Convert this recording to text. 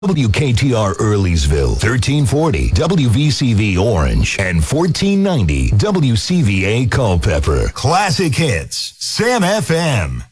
WKTR Earlysville, 1340 WVCV Orange, and 1490 WCVA Culpeper. Classic Hits, Sam FM.